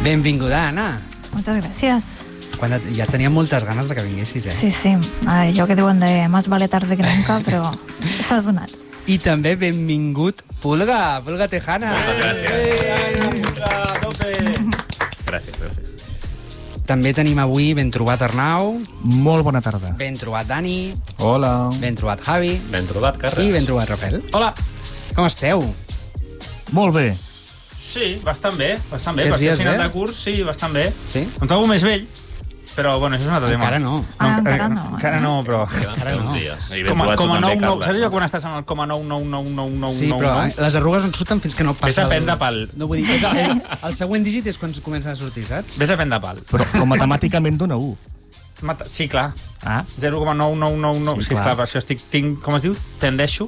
Benvinguda, Anna. Muchas gracias. Ya tenía moltes ganes de que vinguessis, eh? Sí. Allò que diuen de más vale tarde que nunca, però s'ha donat. I també benvingut Pulga Tejana. Moltes gràcies. Gràcies. També tenim avui ben trobat Arnau, Molt bona tarda. ben trobat Dani, Hola. ben trobat Javi Ben trobat, Carles. i ben trobat Rafael. Hola. Com esteu? Molt bé. Sí, bastant bé. Aquests Per ser dies final bé? de curs, sí, bastant bé. Sí? Em trobo més vell, però, bueno, això és un altre tema. Encara no. Encara no. Encara no, però... Queden uns dies. I ben Com a trobat tu també, 9, Carles. saps allò quan estàs en el 9,99999? Sí, però les arrugues no surten fins que no passa... Vés a prendre pal. No, vull dir, el següent dígit és quan comencen a sortir, saps? Vés a prendre pal. Però matemàticament dona 1. Sí, clar. Ah, 0,9999. Sí, Sí, clar. clar, per això tinc... Com es diu? Tendeixo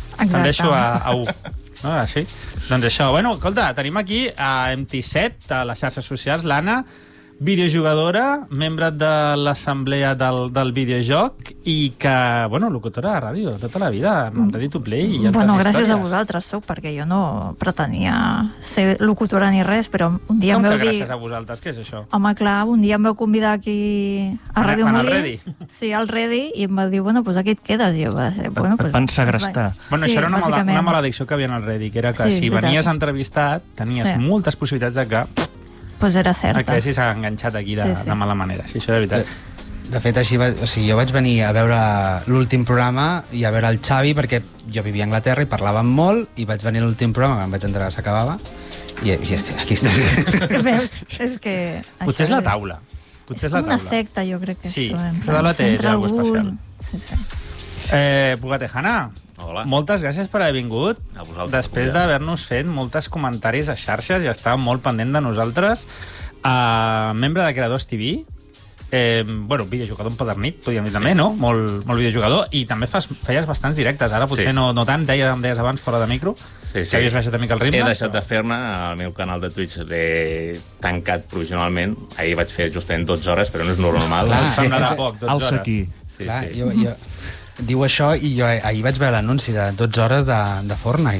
a 1. No, així? Doncs això. Bueno, escolta, tenim aquí a MT7, a les xarxes socials, l'Anna, videojugadora, membre de l'assemblea del videojoc i que, bueno, locutora de ràdio tota la vida, amb Ready to Play i altres Bueno, gràcies a històries. vosaltres, sou, perquè jo no pretenia ser locutora ni res, però un dia Com em que veu dir... gràcies a vosaltres? Què és això? Home, clar, un dia em vau convidar aquí a Ràdio Van al Molins. Sí, al Ready, i em va dir, bueno, doncs aquí et quedes. I jo va ser, bueno, et van segrestar. Bueno, sí, això era una bàsicament. maledicció que havia en el Reddit, que era que Sí, si veritat. venies entrevistat tenies Sí. moltes possibilitats de que Pues era certa. quedessis enganxat aquí de mala manera. Sí, això de veritat. De fet, així jo vaig venir a veure l'últim programa i a veure el Xavi, perquè jo vivia a Anglaterra i parlàvem molt, i vaig venir a l'últim programa, que em vaig enterar que s'acabava, i aquí estem. Veus? És que... Potser és això la taula. Potser És és la com una taula. secta, jo crec que Sí, això. aquesta taula té alguna cosa especial. Sí. Pulga Tejana, Hola. moltes gràcies per haver vingut. A vosaltres, Després convidat. d'haver-nos fet moltes comentaris a xarxes i estar molt pendent de nosaltres. Membre de Creadors TV, bueno, videojugador empedernit, podríem dir també, no? Molt videojugador, i també feies bastants directes, ara potser Sí. no tant, em deies abans fora de micro, Sí. que havies baixat una mica el ritme. He deixat de fer-ne, el meu canal de Twitch l'he tancat provisionalment. Ahir vaig fer justament 12 hores, però no és normal. Clar, Em semblarà sí. poc, 12 alça hores. aquí. Sí, Clar, sí. diu això i jo ahir vaig veure l'anunci de 12 hores de Fortnite.